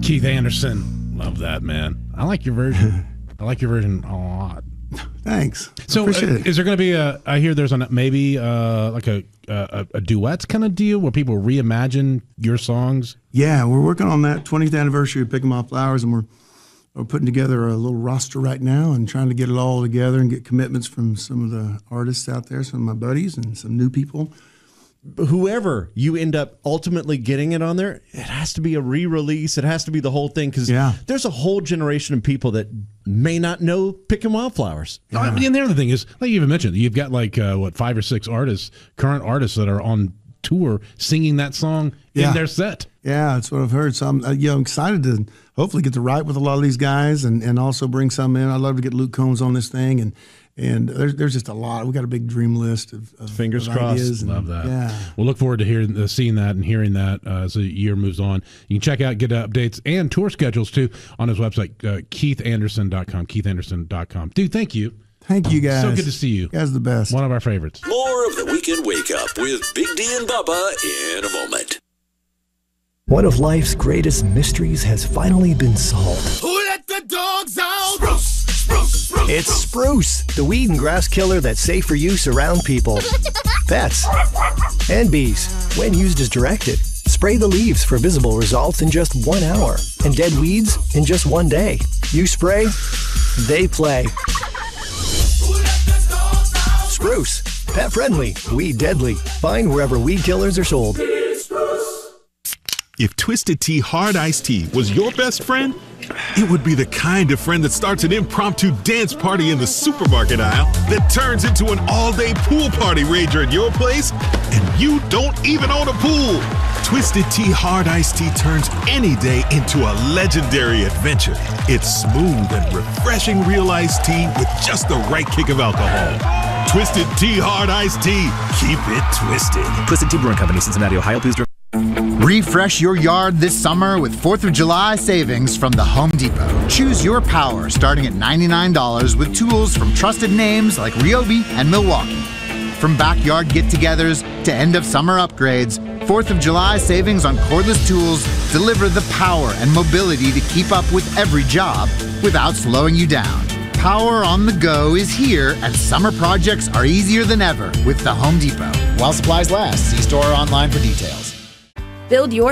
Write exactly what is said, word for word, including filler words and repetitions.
Keith Anderson. Love that, man. I like your version. I like your version a lot. Thanks. So, uh, is there going to be a? I hear there's a maybe uh, like a, a a duets kind of deal where people reimagine your songs. Yeah, we're working on that twentieth anniversary of Picking My Flowers, and we're we're putting together a little roster right now and trying to get it all together and get commitments from some of the artists out there, some of my buddies, and some new people. Whoever you end up ultimately getting it on there, it has to be a re-release. It has to be the whole thing because yeah. there's a whole generation of people that may not know Picking Wildflowers. Yeah. I mean, and the other thing is, like you even mentioned, you've got like uh, what five or six artists, current artists that are on tour singing that song yeah. in their set. Yeah, that's what I've heard. So I'm, uh, you know, excited to hopefully get to write with a lot of these guys and, and also bring some in. I'd love to get Luke Combs on this thing and. And there's there's just a lot. We got a big dream list of, of fingers of crossed. Ideas and, Love that. Yeah, we'll look forward to hearing, uh, seeing that and hearing that uh, as the year moves on. You can check out, get updates and tour schedules too on his website, uh, keith anderson dot com. keith anderson dot com. Dude, thank you. Thank you guys. So good to see you. You guys are the best. One of our favorites. More of the Weekend Wake Up with Big D and Bubba in a moment. One of life's greatest mysteries has finally been solved. Who let the dogs out? Spruce, spruce, spruce. It's Spruce, the weed and grass killer that's safe for use around people, pets, and bees. When used as directed, spray the leaves for visible results in just one hour and dead weeds in just one day. You spray, they play. Spruce, pet friendly, weed deadly. Find wherever weed killers are sold. If Twisted Tea Hard Iced Tea was your best friend, it would be the kind of friend that starts an impromptu dance party in the supermarket aisle that turns into an all-day pool party rager at your place, and you don't even own a pool. Twisted Tea Hard Iced Tea turns any day into a legendary adventure. It's smooth and refreshing real iced tea with just the right kick of alcohol. Twisted Tea Hard Iced Tea. Keep it twisted. Twisted Tea Brewing Company, Cincinnati, Ohio. Please drink. Refresh your yard this summer with fourth of July savings from the Home Depot. Choose your power starting at ninety-nine dollars with tools from trusted names like Ryobi and Milwaukee. From backyard get-togethers to end-of-summer upgrades, fourth of July savings on cordless tools deliver the power and mobility to keep up with every job without slowing you down. Power on the go is here, and summer projects are easier than ever with the Home Depot. While supplies last, see store or online for details. Build your